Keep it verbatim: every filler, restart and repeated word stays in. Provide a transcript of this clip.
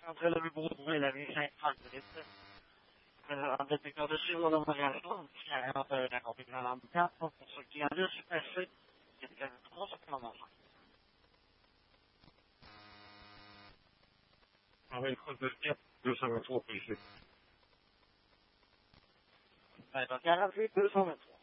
entre le bureau et la rue Sainte-Marguerite. Euh, en détecteur de sur le voyage, qui a rentré la compagnie dans l'embouteillage, pour ceux qui en ont passé, il y a trois supplémentaires. Avec une croix de quatre, deux cent vingt-trois P C. Ben, donc, quarante-huit, deux cent vingt-trois.